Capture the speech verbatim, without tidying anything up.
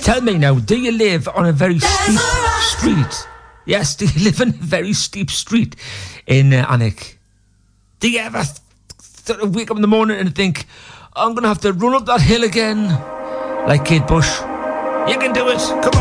Tell me now, do you live on a very steep street? Yes, do you live on a very steep street in uh, Alnwick? Do you ever th- wake up in the morning and think, I'm going to have to run up that hill again? Like Kate Bush. You can do it. Come on.